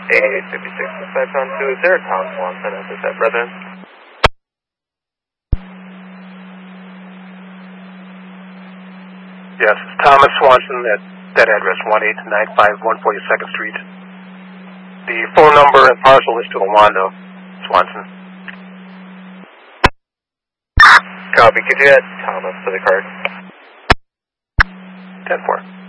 8856 dispatch on to, is there a Tom Swanson at this residence? Yes, it's Thomas Swanson at that address, 1895 142nd Street. The phone number and parcel is to Awando Swanson. Copy. Could you add Thomas to the card? 10-4.